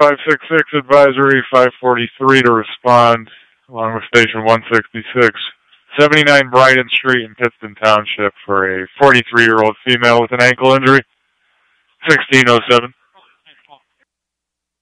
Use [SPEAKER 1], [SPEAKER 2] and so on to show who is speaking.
[SPEAKER 1] 566 advisory, 543 to respond, along with station 166. 79 Brighton Street in Pittston Township for a 43-year-old female with an ankle injury. 1607.